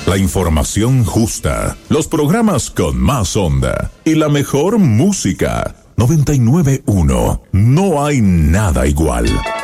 La información justa, los programas con más onda y la mejor música. 99.1. No hay nada igual.